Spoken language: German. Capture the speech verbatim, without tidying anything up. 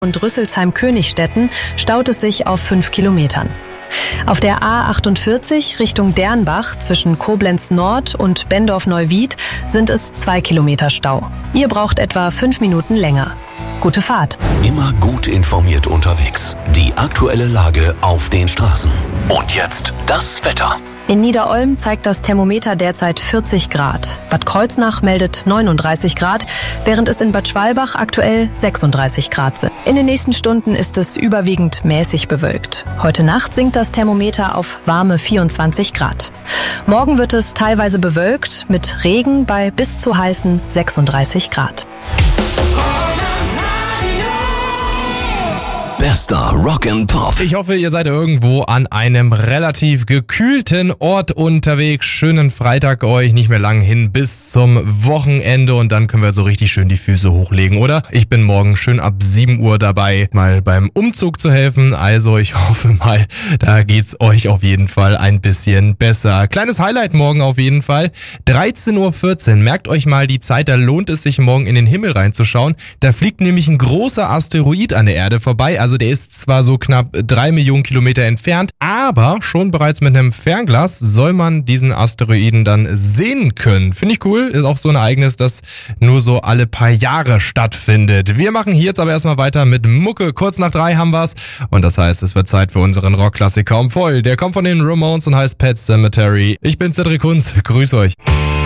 und Rüsselsheim-Königstetten staut es sich auf fünf Kilometern. Auf der A achtundvierzig Richtung Dernbach zwischen Koblenz Nord und Bendorf-Neuwied sind es zwei Kilometer Stau. Ihr braucht etwa fünf Minuten länger. Gute Fahrt. Immer gut informiert unterwegs. Die aktuelle Lage auf den Straßen. Und jetzt das Wetter. In Niederolm zeigt das Thermometer derzeit vierzig Grad. Bad Kreuznach meldet neununddreißig Grad, während es in Bad Schwalbach aktuell sechsunddreißig Grad sind. In den nächsten Stunden ist es überwiegend mäßig bewölkt. Heute Nacht sinkt das Thermometer auf warme vierundzwanzig Grad. Morgen wird es teilweise bewölkt mit Regen bei bis zu heißen sechsunddreißig Grad. Bester Rock and Pop. Ich hoffe, ihr seid irgendwo an einem relativ gekühlten Ort unterwegs. Schönen Freitag euch, nicht mehr lang hin bis zum Wochenende und dann können wir so richtig schön die Füße hochlegen, oder? Ich bin morgen schön ab sieben Uhr dabei, mal beim Umzug zu helfen. Also ich hoffe mal, da geht's euch auf jeden Fall ein bisschen besser. Kleines Highlight morgen auf jeden Fall. dreizehn Uhr vierzehn. Merkt euch mal die Zeit, da lohnt es sich morgen in den Himmel reinzuschauen. Da fliegt nämlich ein großer Asteroid an der Erde vorbei. Also der ist zwar so knapp drei Millionen Kilometer entfernt, aber schon bereits mit einem Fernglas soll man diesen Asteroiden dann sehen können. Finde ich cool. Ist auch so ein Ereignis, das nur so alle paar Jahre stattfindet. Wir machen hier jetzt aber erstmal weiter mit Mucke. Kurz nach drei haben wir's. Und das heißt, es wird Zeit für unseren Rockklassiker um voll. Der kommt von den Ramones und heißt Pet Sematary. Ich bin Cedric Kunz. Grüß euch.